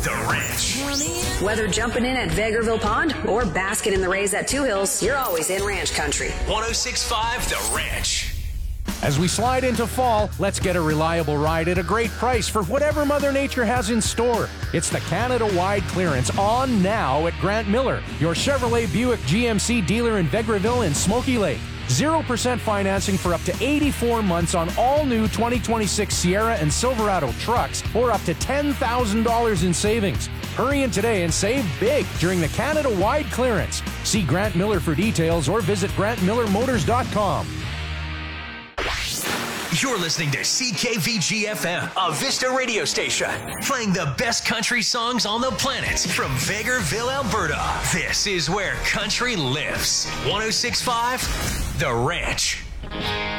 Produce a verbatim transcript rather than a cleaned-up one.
The Ranch. Whether jumping in at Vegreville Pond or basking in the rays at Two Hills, you're always in ranch country. one oh six point five The Ranch. As we slide into fall, let's get a reliable ride at a great price for whatever Mother Nature has in store. It's the Canada-wide clearance on now at Grant Miller, your Chevrolet Buick G M C dealer in Vegreville and Smoky Lake. zero percent financing for up to eighty-four months on all new twenty twenty-six Sierra and Silverado trucks, or up to ten thousand dollars in savings. Hurry in today and save big during the Canada-wide clearance. See Grant Miller for details or visit grant miller motors dot com. You're listening to C K V G F M, a Vista radio station, playing the best country songs on the planet from Vegreville, Alberta. This is where country lives. one oh six point five The Ranch.